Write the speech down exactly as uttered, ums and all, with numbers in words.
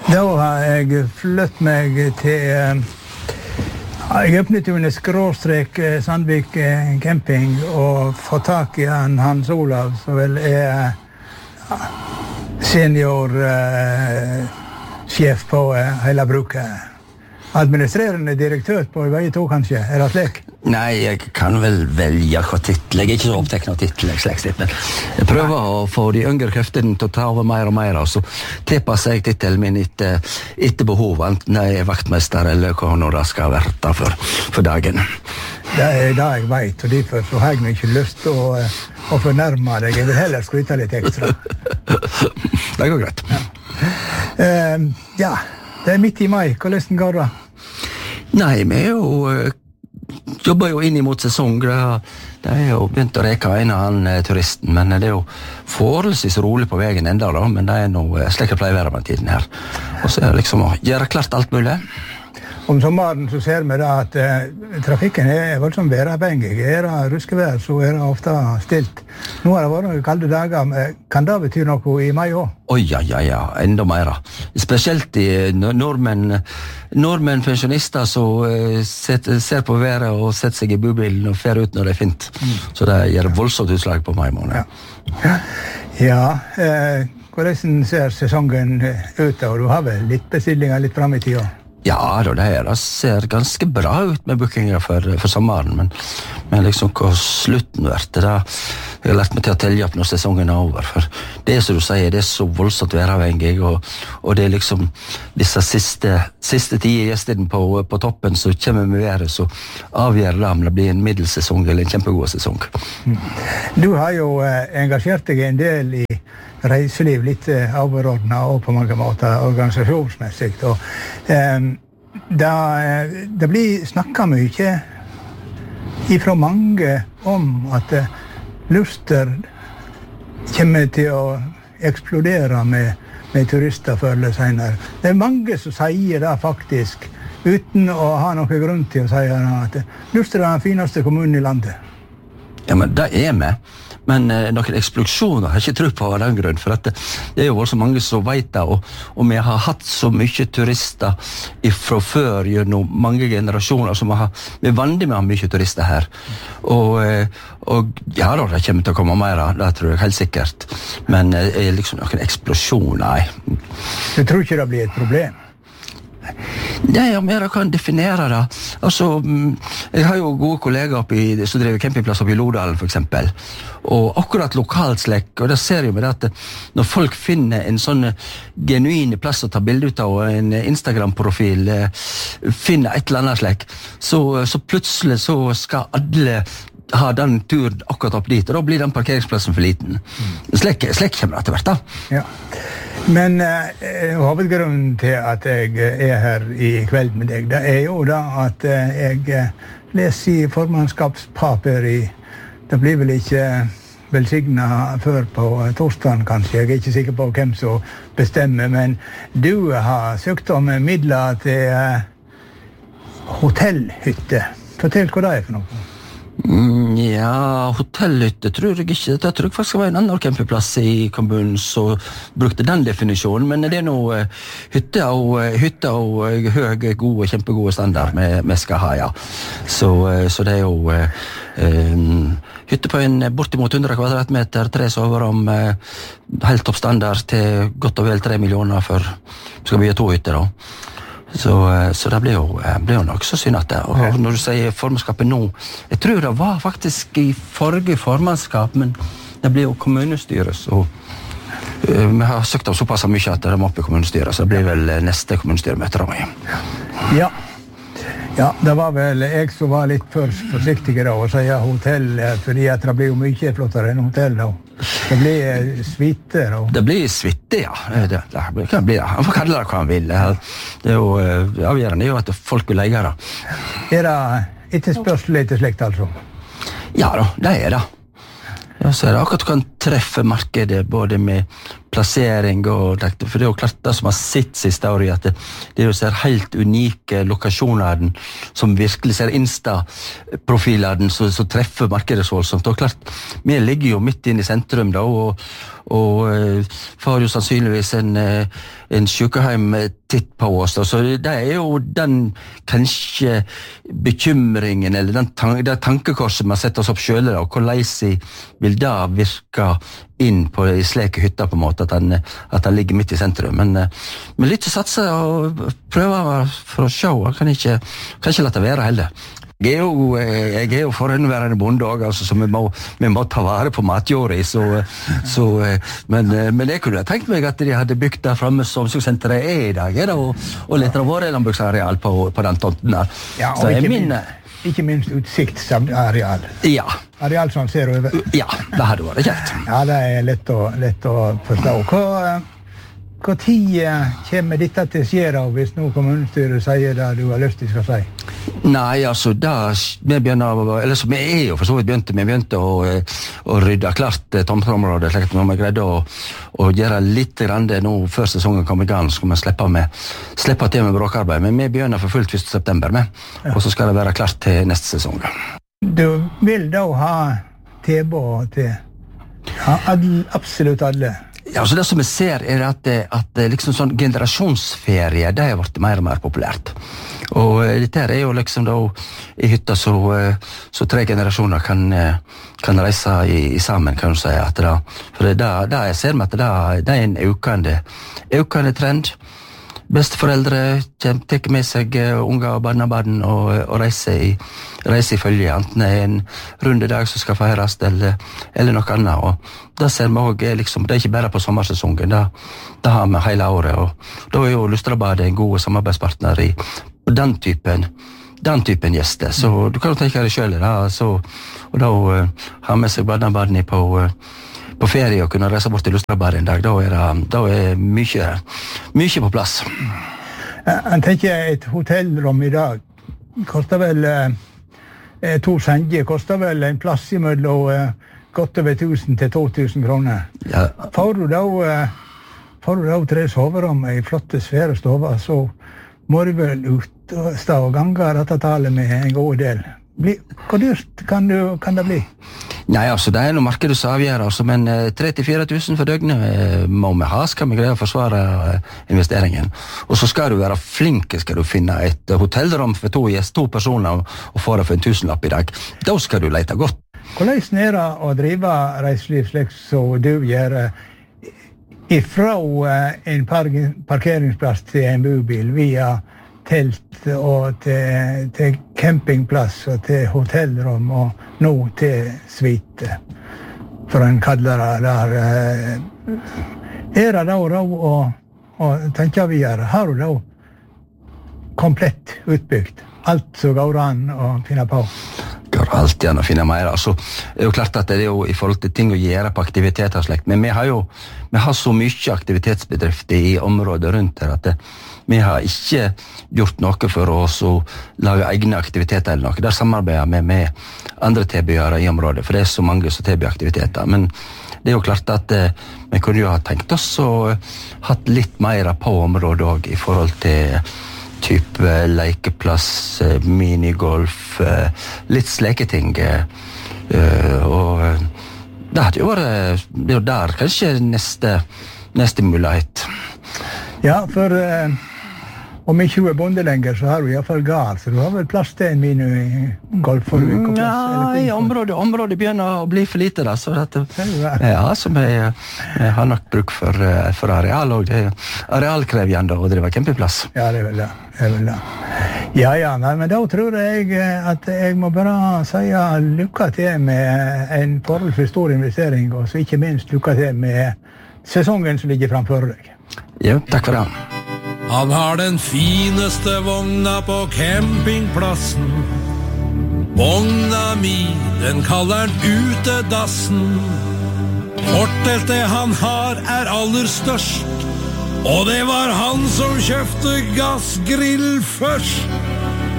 Da har jeg flyttet meg til... Jeg åpnet jo en skråstrek Sandvik camping og fått tak i han Hans Olav, som vel er senior uh, sjef på uh, hele bruket. Administrerende direktør på vei to, kanskje? Er det slik? Nei, jeg kan vel velge hva titel. Jeg er ikke så opptatt av titel, men jeg prøver å få de yngre kreftene til å ta over mer og mer, og så tilpasser jeg titelen min etter, etter behov, enten jeg er vaktmester eller hva når det skal være for, for dagen. Det er det jeg vet, og derfor så har jeg ikke lyst til å, å fornærme deg. Jeg vil heller skryte litt ekstra. Det går greit. Ja. Uh, ja, det er midt i mai. Hvordan går det? Nei, vi er jo... jobber jo inn imot sesong. Det er jo begynt å reke en av han turisten, men det er jo forholdsvis rolig på veien enda da, men det er noe slik jeg pleier å være med tiden her. Og så er det liksom å gjøre klart alt mulig. Om sommeren så ser vi da at eh, trafikken er voldsomt væravhengig. Er det ruskevær, så er det ofte stilt. Nå har det vært noen kalde dager, men kan det bety noe i mai også? Oi, ja, ja, ja, enda mer. Spesielt i nordmenn, nordmenn pensjonister som uh, ser på været og setter seg i bubilen og fer ut når det er fint. Mm. Så det gjør voldsomt utslag på mai måned. Ja, ja eh, hvordan ser sesongen ut, og du har vel litt bestillinger litt frem i tida? Ja, det, det ser ganske bra ut med bookinger for, for sommeren, men, men liksom hva slutten vært det da, jeg har lært meg til å telle opp når sesongen er over, for det som du sier, det er så voldsomt væravhengig, og, og det er liksom disse siste, siste tida gjestene på, på toppen som kommer med været, så avgjør det om det blir en middelsesong eller en kjempegod sesong. Du har jo eh, engasjert deg en del i reiseliv, litt overordnet og på mange måter organisasjonsmessig. Og, eh, da, det blir snakket mye ifra mange om at eh, Luster kommer til å eksplodere med, med turister før eller senere. Det er mange som sier det faktisk, uten å ha noen grunn til å si at Luster er den fineste kommunen i landet. Ja, men det er vi. Men eh, noen eksplosjoner har jeg ikke tro på av den grunn, for at det, det er jo så mange som vet det, og, og vi har hatt så mye turister fra før gjennom mange generasjoner, som har, vi er vanlige med å ha mye turister her. Og, eh, og ja, da, det kommer til å komme mer, det tror jeg helt sikkert. Men eh, liksom noen eksplosjoner, nei. Du tror ikke det blir et problem? Nei, om jeg kan definere det. Altså, jeg har jo gode kollegaer oppe i, som driver campingplass oppe i Lodalen, for eksempel. Og akkurat lokalt slekk, og det ser jo med det at når folk finner en sånn genuin plass å ta bilde ut av, og en Instagram-profil finner et eller annet slekk, så, så plutselig så skal alle ha den turen akkurat opp dit, og da blir den parkeringsplassen for liten. Slekk, slekk kommer det til hvert da. Ja. Men eh, hovedgrunnen til at jeg er her i kveld med deg, det er jo da at eh, jeg leser i formannskapspapir i, det blir vel ikke velsignet før på torsdagen kanskje, jeg er ikke sikker på hvem som bestemmer, men du har søkt om midler til eh, hotellhytte. Fortell hva det er for noe. Mm, ja, hotellhytte tror jeg ikke. Det tror jeg faktisk skal være en annen campingplass i kommunen som brukte den definisjonen, men det er noe uh, hytte og, uh, hytte og uh, høy, gode, kjempegode standard vi skal ha, ja. Så, uh, så det er jo uh, um, hytte på en bortimot hundre kvadratmeter, tre soverom, uh, helt topp standard til godt og vel tre millioner for skal vi ha to hytter da. Så, så det blir jo, blir jo nok så synd at det. Og når du sier formannskapet nå, jeg tror det var faktisk i forrige formannskap, men det blir jo kommunestyret, så uh, vi har søkt om såpass mye at det må opp i kommunestyret, så det blir vel neste kommunestyremøte da. Ja. Ja, det var vel jeg som var litt for forsiktig da, å si hotell, fordi at det blir jo mye flottere enn hotell da. Det blir suite da. Det blir suite, ja. Det, det kan bli det. Han får kalle det hva han vil. Det er jo avgjørende, det er jo at folk vil leie det. Er det etterspørsel etter slikt, altså? Ja da, det er det. Ja, så er det akkurat du kan treffe markedet både med plassering og for det er jo klart det som har sitt siste år i at det, det er jo ser helt unike lokasjoner som virkelig ser Insta-profiler som, som treffer markedet så voldsomt. Og klart, vi ligger jo midt inn i sentrum da, og, og uh, får jo sannsynligvis en, uh, en sykehjem titt på oss. Da. Så det er jo den kanskje bekymringen, eller den tan- det tankekorset vi har sett oss opp selv, da, og hvordan vil det virke inn på i sleke hytter på en måte, at han, at han ligger midt i sentrum. Men, men litt å satse og prøve for å se, jeg kan ikke, kan ikke la det være heller. Jeg er jo, jeg er jo forhåndværende bonde også, altså, så vi må, vi må ta vare på matjorda, så, så, men, men jeg kunne tenkt meg at de hadde bygd der fremme som omsorgssenteret er i dag, er det, og, og litt av våre landbruksareal på, på den tomten der. Ja, og ikke, min, minst, ikke minst utsiktsareal. Ja. Areal som ser over. Ja, det hadde vært kjekt. Ja, det er lett å, lett å forstå. Hva, hva tid kommer dette til å skje hvis nå kommunestyret sier det du har lyst til å si? Nei, altså, da, vi begynner, eller så vi er jo for så vidt begynte, vi begynte å, å rydde klart tomteområdet, slik at vi greide å, å gjøre litt grann det nå før sesongen kom i gang, så skal vi slippe, med, slippe til med bråkarbeid, men vi begynner for fullt første september med, ja. Og så skal det være klart til neste sesong. Du vil da ha tilbud til ja, absolutt alle? Ja, så det som vi ser er at, at liksom sånn generasjonsferie, det har vært mer og mer populært. Og dette er jo liksom da i hytta så, så tre generasjoner kan, kan reise i, i sammen, kan du si. At det, for det, det jeg ser med at det, det er en økende, økende trend. Besteforeldre tar med seg unger og barnebarn og, og reiser i, reiser i følge, enten det er en rundedag som skal feires eller, eller noe annet. Og da ser vi også, liksom, det er ikke bare på sommersesongen, da, da har vi hele året. Og da er jo Lustrabadet en god samarbeidspartner i den typen, den typen gjester. Så du kan jo tenke deg selv, da, så, og da uh, har med seg barnebarn på uh, på ferie og kunne reise bort til Lustrabadet en dag, da er det da er mye, mye på plass. Jeg tenker et hotellrom i dag koster vel eh, to senger, koster vel en plass i mellom eh, godt over tusen til to tusen kroner. Ja. Får du da, eh, får du da tre soverom i flotte svære stover, så må du vel ut og stå og gange dette tallet med en god del. Bli, hvor dyrt kan, du, kan det bli? Nei, altså, det er noe markedet som avgjør, altså, men eh, tre til fire tusen for døgnet eh, må vi ha, skal vi greie å forsvare eh, investeringen. Og så skal du være flink, skal du finne et uh, hotellrom for to, yes, to personer og, og få det for en tusenlapp i dag. Da skal du lete godt. Hvordan er det å drive reiseliv slik som du gjør ifra uh, en par parkeringsplass til en bobil via telt og til, til campingplass og til hotellrom og nå til suite, for en kaller det der. Er det da råd å, å tenke videre? Har du da komplett utbygd? Alt som går an å finne på? Går alltid an å finne mer. Altså, det er jo klart at det er jo i forhold til ting å gjøre på aktiviteter og slekt, men vi har jo vi har så mye aktivitetsbedrifter i området rundt her at det, vi har ikke gjort noe for oss å lage egne aktiviteter eller noe. Der samarbeider vi med andre tilbydere i området, for det er så mange som tilbyr aktiviteter. Men det er jo klart at eh, vi kunne jo ha tenkt oss og hatt litt mer på området også, i forhold til type lekeplass, minigolf, litt sleketing. Og det hadde jo vært, det er jo der kanskje neste, neste mulighet. Ja, for uh, om ikke du er bonde lenger, så har du i hvert fall gard, så du har vel plass til en minigolf for mm, ja, i området, området begynner å bli for lite da, så at, ja, så vi, vi har nok bruk for, for areal, og det er arealkrevjende å drive campingplass. Ja, det er vel det, det er vel det. Ja, ja, nei, men da tror jeg at jeg må bare si lykke til med en forholdsvis stor investering, og så ikke minst lykke til med sesongen som ligger framfor deg. Ja, takk for det. Han har den fineste vogna på campingplassen. Vogna mi, den kaller han utedassen. Forteltet han har er aller størst, og det var han som kjøpte gassgrill først.